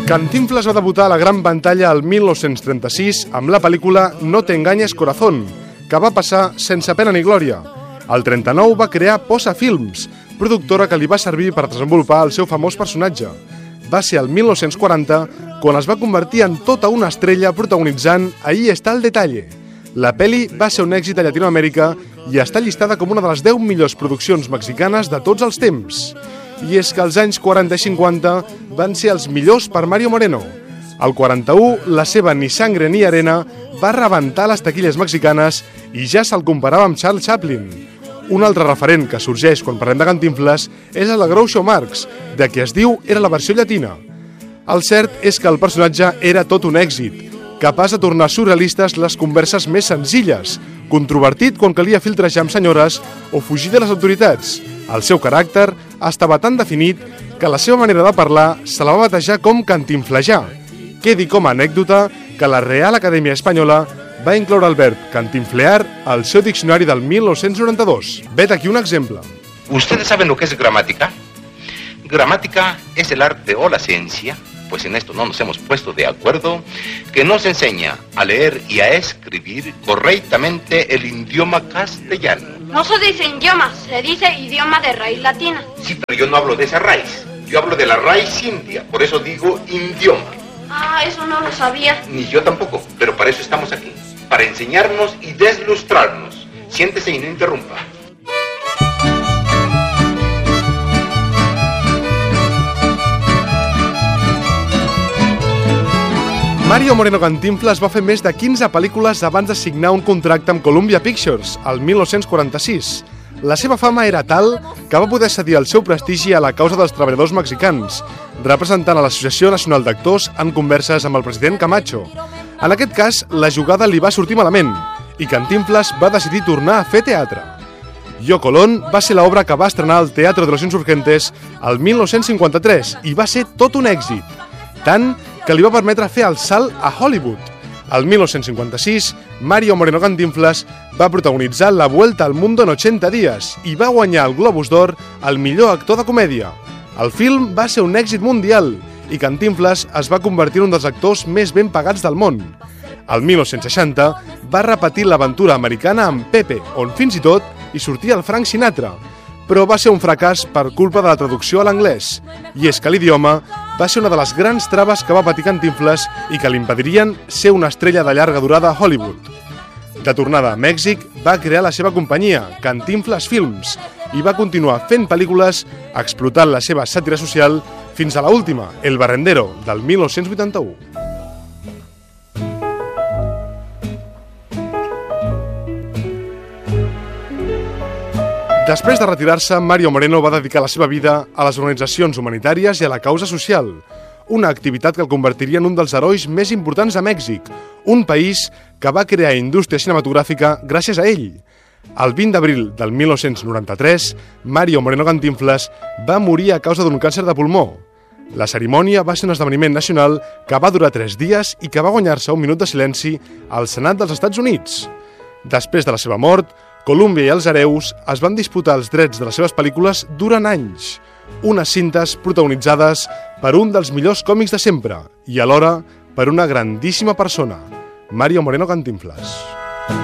Cantinflas va debutar a la gran pantalla el 1936 amb la pel·lícula No te engañes corazón, que va passar sense pena ni glòria. El 39 va crear Posa Films, productora que li va servir per desenvolupar el seu famós personatge. Va ser el 1940 quan es va convertir en tota una estrella protagonitzant Ahí está el detalle. La pel·li va ser un èxit a Llatinoamèrica i està llistada com una de les 10 millors produccions mexicanes de tots els temps. I és que els anys 40 i 50 van ser els millors per Mario Moreno. Al 41, la seva Ni sangre ni arena va rebentar les taquilles mexicanes i ja se'l comparava amb Charles Chaplin. Un altre referent que sorgeix quan parlem de Cantinflas és el de Groucho Marx, de qui es diu era la versió llatina. El cert és que el personatge era tot un èxit, capaç de tornar surrealistes les converses més senzilles, controvertit quan calia filtrejar amb senyores o fugir de les autoritats. El seu caràcter estava tan definit que la seva manera de parlar se la va batejar com cantinflejar. Quedi com a anècdota que la Real Acadèmia Espanyola va incloure el verb cantinflear al seu diccionari del 1992. Vet aquí un exemple. ¿Ustedes saben lo que es gramática? Gramática es el arte o la ciencia, pues en esto no nos hemos puesto de acuerdo, que nos enseña a leer y a escribir correctamente el idioma castellano. No se dice idioma, se dice idioma de raíz latina. Sí, pero yo no hablo de esa raíz, yo hablo de la raíz india, por eso digo idioma. Ah, eso no lo sabía. Ni yo tampoco, pero para eso estamos aquí, para enseñarnos y deslustrarnos. Siéntese y no interrumpa. Mario Moreno Cantinflas va fer més de 15 pel·lícules abans de signar un contracte amb Columbia Pictures, el 1946. La seva fama era tal que va poder cedir el seu prestigi a la causa dels treballadors mexicans, representant a l'Associació Nacional d'Actors en converses amb el president Camacho. En aquest cas, la jugada li va sortir malament i Cantinflas va decidir tornar a fer teatre. Yo Colón va ser l'obra que va estrenar al Teatro de los Insurgentes el 1953 i va ser tot un èxit, tant que li va permetre fer el salt a Hollywood. El 1956, Mario Moreno Cantinflas va protagonitzar La Vuelta al Mundo en 80 dies i va guanyar el Globus d'Or al millor actor de comèdia. El film va ser un èxit mundial i Cantinflas es va convertir en un dels actors més ben pagats del món. El 1960 va repetir l'aventura americana amb Pepe, on fins i tot hi sortia el Frank Sinatra, però va ser un fracàs per culpa de la traducció a l'anglès. I és que l'idioma va ser una de les grans traves que va patir Cantinflas i que li impedirien ser una estrella de llarga durada a Hollywood. De tornada a Mèxic, va crear la seva companyia, Cantinflas Films, i va continuar fent pel·lícules explotant la seva sàtira social fins a l'última, El Barrendero, del 1981. Després de retirar-se, Mario Moreno va dedicar la seva vida a les organitzacions humanitàries i a la causa social, una activitat que el convertiria en un dels herois més importants de Mèxic, un país que va crear indústria cinematogràfica gràcies a ell. El 20 d'abril del 1993, Mario Moreno Cantinflas va morir a causa d'un càncer de pulmó. La cerimònia va ser un esdeveniment nacional que va durar 3 dies i que va guanyar-se un minut de silenci al Senat dels Estats Units. Després de la seva mort, Colúmbia i els hereus es van disputar els drets de les seves pel·lícules durant anys, unes cintes protagonitzades per un dels millors còmics de sempre i alhora per una grandíssima persona, Mario Moreno Cantinflas.